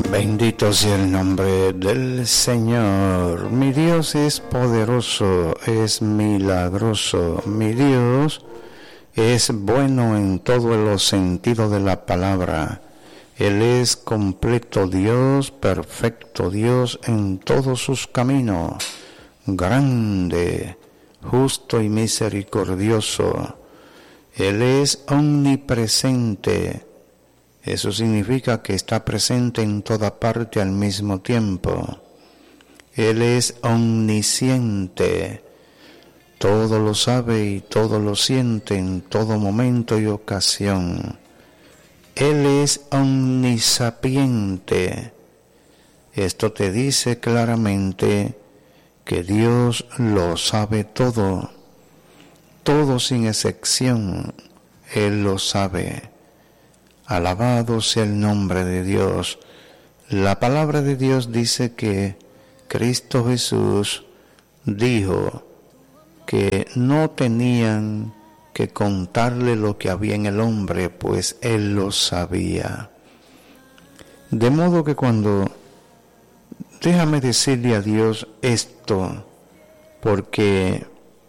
Bendito sea el nombre del Señor. Mi Dios es poderoso, es milagroso. Mi Dios es bueno en todos los sentidos de la palabra. Él es completo Dios, perfecto Dios en todos sus caminos. Grande, justo y misericordioso. Él es omnipresente. Eso significa que está presente en toda parte al mismo tiempo. Él es omnisciente. Todo lo sabe y todo lo siente en todo momento y ocasión. Él es omnisapiente. Esto te dice claramente que Dios lo sabe todo. Todo sin excepción. Él lo sabe. Alabado sea el nombre de Dios. La palabra de Dios dice que Cristo Jesús dijo que no tenían que contarle lo que había en el hombre, pues Él lo sabía. De modo que déjame decirle a Dios esto, porque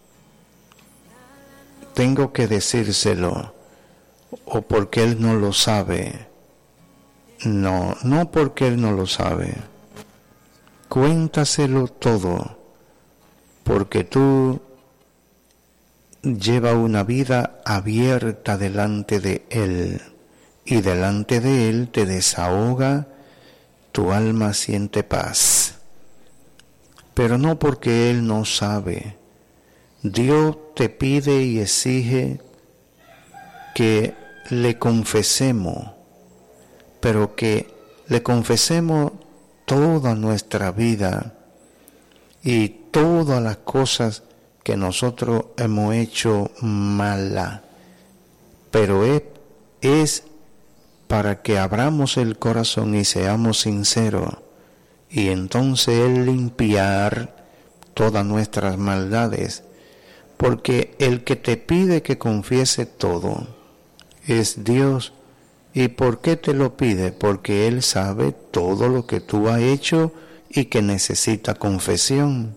tengo que decírselo, o porque Él no lo sabe. No porque Él no lo sabe. Cuéntaselo todo, porque tú llevas una vida abierta delante de Él, y delante de Él te desahoga, tu alma siente paz. Pero no porque Él no sabe. Dios te pide y exige que le confesemos, pero que le confesemos toda nuestra vida y todas las cosas que nosotros hemos hecho mala, pero es para que abramos el corazón y seamos sinceros, y entonces Él limpiar todas nuestras maldades, porque el que te pide que confiese todo es Dios. ¿Y por qué te lo pide? Porque Él sabe todo lo que tú has hecho y que necesita confesión.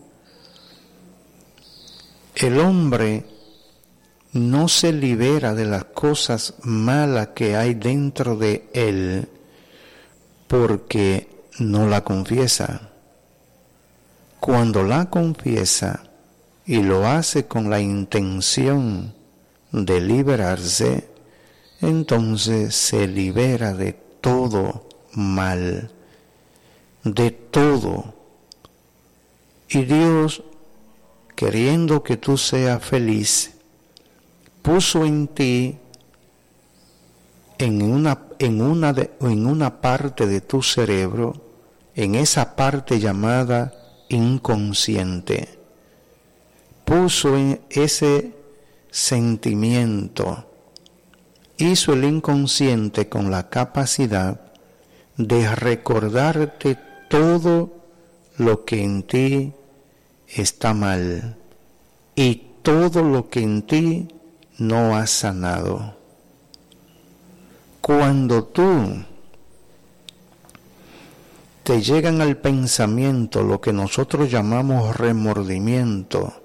El hombre no se libera de las cosas malas que hay dentro de él porque no la confiesa. Cuando la confiesa y lo hace con la intención de liberarse, entonces se libera de todo mal, de todo. Y Dios, queriendo que tú seas feliz, puso en ti, en una parte de tu cerebro, en esa parte llamada inconsciente, puso en ese sentimiento, hizo el inconsciente con la capacidad de recordarte todo lo que en ti está mal y todo lo que en ti no has sanado. Cuando tú te llegan al pensamiento lo que nosotros llamamos remordimiento,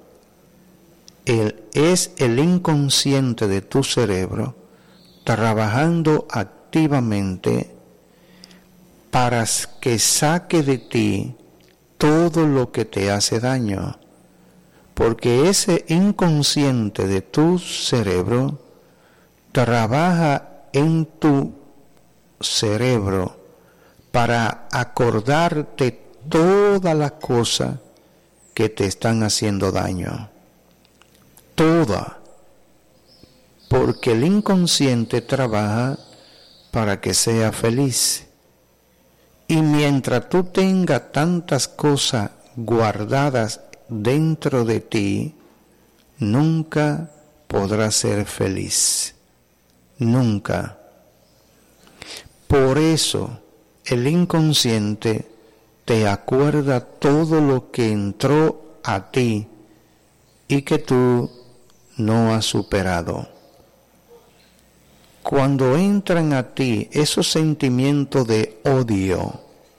es el inconsciente de tu cerebro trabajando activamente para que saque de ti todo lo que te hace daño, porque ese inconsciente de tu cerebro trabaja en tu cerebro para acordarte todas las cosas que te están haciendo daño. Toda. Porque el inconsciente trabaja para que sea feliz. Y mientras tú tengas tantas cosas guardadas dentro de ti, nunca podrás ser feliz. Nunca. Por eso, el inconsciente te acuerda todo lo que entró a ti y que tú no has superado. Cuando entran a ti esos sentimientos de odio,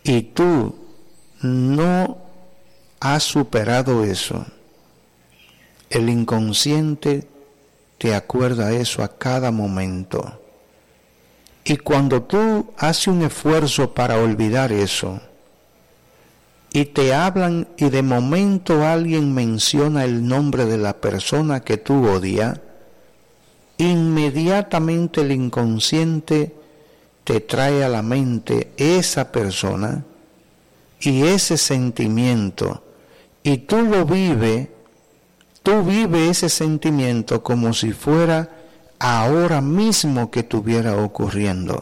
y tú no has superado eso, el inconsciente te acuerda eso a cada momento. Y cuando tú haces un esfuerzo para olvidar eso, y te hablan y de momento alguien menciona el nombre de la persona que tú odias, inmediatamente el inconsciente te trae a la mente esa persona y ese sentimiento, y tú lo vives, tú vives ese sentimiento como si fuera ahora mismo que estuviera ocurriendo.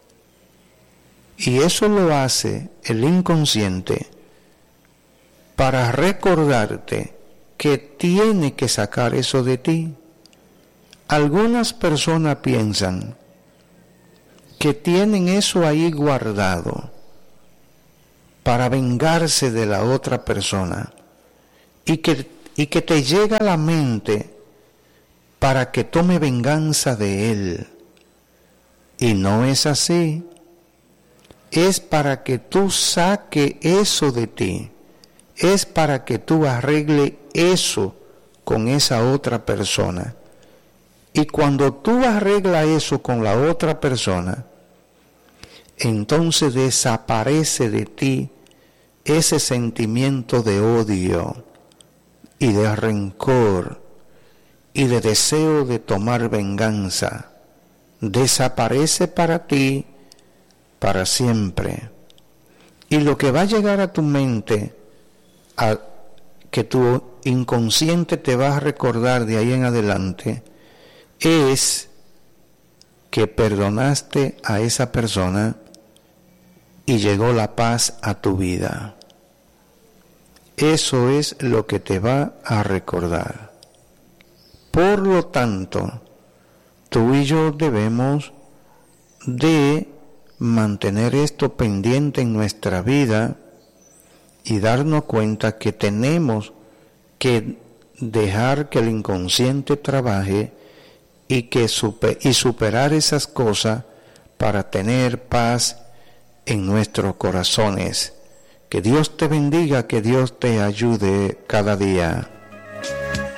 Y eso lo hace el inconsciente para recordarte que tiene que sacar eso de ti. Algunas personas piensan que tienen eso ahí guardado para vengarse de la otra persona y que te llega a la mente para que tome venganza de él. Y no es así. Es para que tú saques eso de ti. Es para que tú arregles eso con esa otra persona. Y cuando tú arreglas eso con la otra persona, entonces desaparece de ti ese sentimiento de odio y de rencor y de deseo de tomar venganza. Desaparece para ti para siempre. Y lo que va a llegar a tu mente, que tu inconsciente te va a recordar de ahí en adelante, es que perdonaste a esa persona y llegó la paz a tu vida. Eso es lo que te va a recordar. Por lo tanto, tú y yo debemos de mantener esto pendiente en nuestra vida y darnos cuenta que tenemos que dejar que el inconsciente trabaje y superar esas cosas para tener paz en nuestros corazones. Que Dios te bendiga, que Dios te ayude cada día.